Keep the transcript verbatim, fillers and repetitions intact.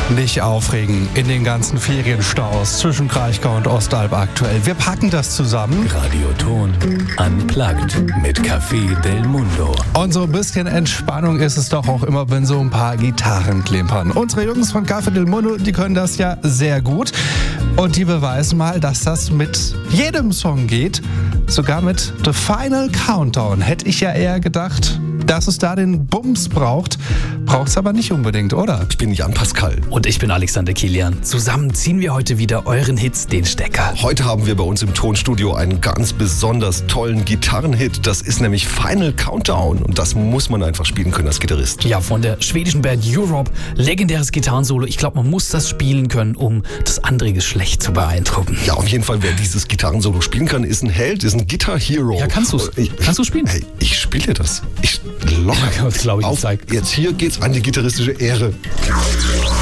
Nicht aufregen in den ganzen Ferienstaus zwischen Kraichgau und Ostalb aktuell. Wir packen das zusammen. Radioton Unplugged mit Café del Mundo. Und so ein bisschen Entspannung ist es doch auch immer, wenn so ein paar Gitarren klimpern. Unsere Jungs von Café del Mundo, die können das ja sehr gut. Und die beweisen mal, dass das mit jedem Song geht. Sogar mit The Final Countdown. Hätte ich ja eher gedacht, dass es da den Bums braucht. Braucht es aber nicht unbedingt, oder? Ich bin Jan Pascal. Und ich bin Alexander Kilian. Zusammen ziehen wir heute wieder euren Hits den Stecker. Heute haben wir bei uns im Tonstudio einen ganz besonders tollen Gitarrenhit. Das ist nämlich Final Countdown. Und das muss man einfach spielen können als Gitarrist. Ja, von der schwedischen Band Europe. Legendäres Gitarrensolo. Ich glaube, man muss das spielen können, um das andere Geschlecht zu beeindrucken. Ja, auf jeden Fall, wer dieses Gitarrensolo spielen kann, ist ein Held, ist ein Guitar Hero. Ja, kannst du Ich- Kannst du spielen? Hey, ich spiele das. Ich locker. Ja, das glaub ich, Auf, zeig. jetzt hier geht's an die gitarristische Ehre.